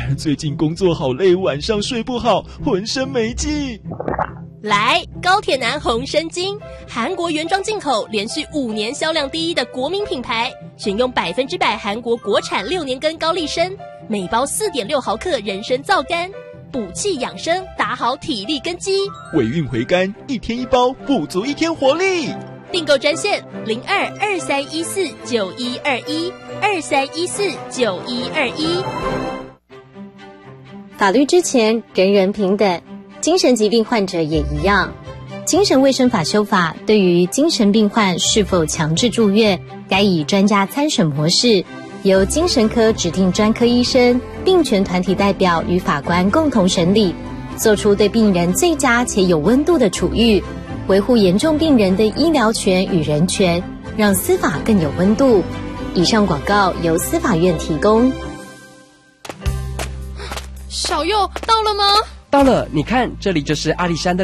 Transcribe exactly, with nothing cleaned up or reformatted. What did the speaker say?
最近工作好累，晚上睡不好，浑身没劲。 来，高铁男红参精，韩国原装进口，连续五年销量第一的国民品牌，选用百分之百韩国国产六年根高丽参，每包 四点六毫克人参皂苷，补气养生，打好体力根基。 尾韵回甘，一天一包，补足一天活力。 订购专线零二二三一四九一二一二三一四九一二一。 法律之前人人平等，精神疾病患者也一样。精神卫生法修法对于精神病患是否强制住院，该以专家参审模式，由精神科指定专科医生、病权团体代表与法官共同审理，做出对病人最佳且有温度的处遇，维护严重病人的医疗权与人权，让司法更有温度。以上广告由司法院提供。 小佑到了吗？ 到了，你看，这里就是阿里山的